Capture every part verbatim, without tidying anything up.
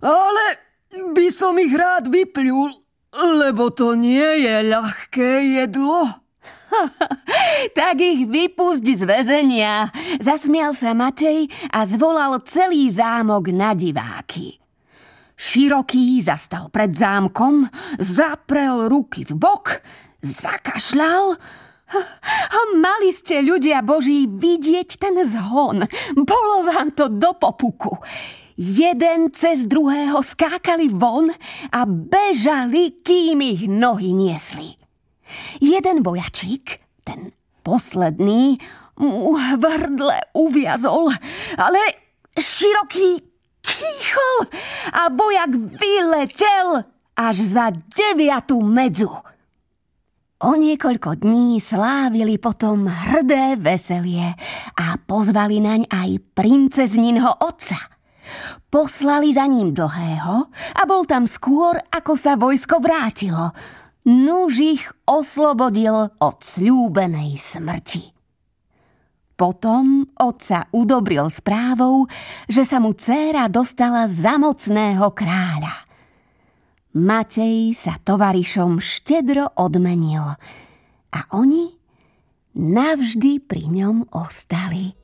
ale by som ich rád vypľul, lebo to nie je ľahké jedlo. Tak ich vypusť z väzenia, zasmial sa Matej a zvolal celý zámok na diváky. Široký zastal pred zámkom, zaprel ruky v bok, zakašľal a mali ste, ľudia Boží, vidieť ten zhon. Bolo vám to do popuku. Jeden cez druhého skákali von a bežali, kým ich nohy niesli. Jeden vojačík, ten posledný, mu v hrdle uviazol, ale Široký kýchol a vojak vyletel až za deviatu medzu. O niekoľko dní slávili potom hrdé veselie a pozvali naň aj princezninho otca. Poslali za ním Dlhého a bol tam skôr, ako sa vojsko vrátilo. Nuž ich oslobodil od sľúbenej smrti. Potom otca udobril správou, že sa mu dcéra dostala za mocného kráľa. Matej sa tovarišom štedro odmenil a oni navždy pri ňom ostali.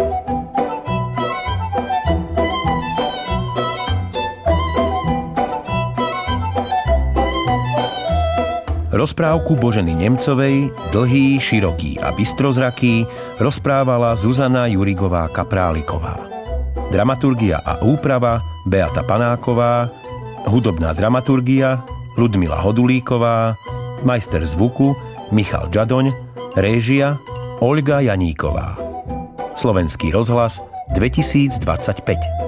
Rozprávku Boženy Nemcovej Dlhý, široký a bystrozraký rozprávala Zuzana Jurigová Kapráliková. Dramaturgia a úprava Beata Panáková, hudobná dramaturgia Ľudmila Hodulíková, majster zvuku Michal Žadoň, réžia Olga Janíková. Slovenský rozhlas dvetisícdvadsaťpäť.